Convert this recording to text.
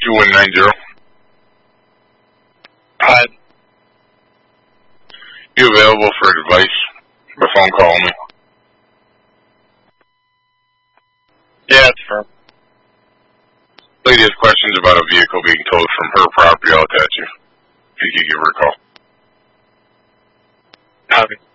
2190. Hi. You available for advice by phone call me? Yeah, it's firm. Lady has questions about a vehicle being towed from her property out at you. If you could give her a call. Copy.